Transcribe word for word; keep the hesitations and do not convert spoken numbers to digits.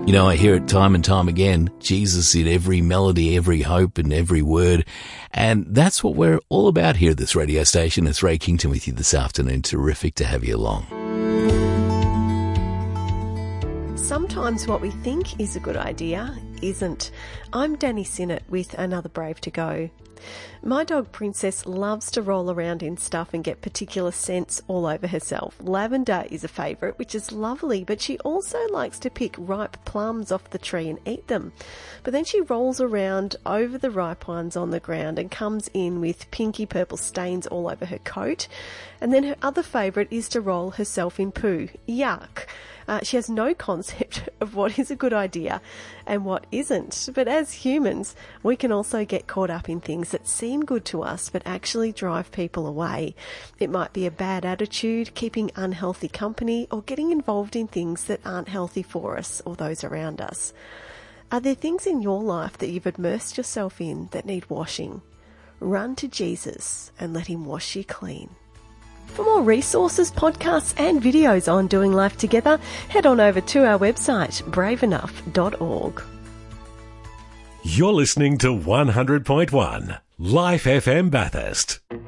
You know, I hear it time and time again, Jesus in every melody, every hope and every word. And that's what we're all about here at this radio station. It's Ray Kington with you this afternoon. Terrific to have you along. Sometimes what we think is a good idea isn't. I'm Danny Sinnott with another Brave to Go. My dog Princess loves to roll around in stuff and get particular scents all over herself. Lavender is a favourite, which is lovely, but she also likes to pick ripe plums off the tree and eat them. But then she rolls around over the ripe ones on the ground and comes in with pinky purple stains all over her coat. And then her other favourite is to roll herself in poo. Yuck. Uh, she has no concept of what is a good idea and what isn't. But as humans, we can also get caught up in things that seem good to us but actually drive people away. It might be a bad attitude, keeping unhealthy company, or getting involved in things that aren't healthy for us or those around us. Are there things in your life that you've immersed yourself in that need washing? Run to Jesus and let him wash you clean. For more resources, podcasts and videos on doing life together, head on over to our website, brave enough dot org. You're listening to one hundred point one Life F M Bathurst.